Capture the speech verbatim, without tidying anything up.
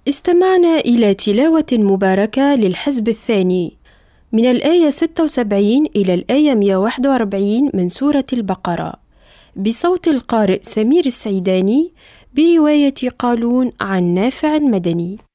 استمعنا إلى تلاوة مباركة للحزب الثاني من الآية ستة وسبعين إلى الآية مئة وواحد وأربعين من سورة البقرة بصوت القارئ سمير السعيداني برواية قالون عن نافع المدني.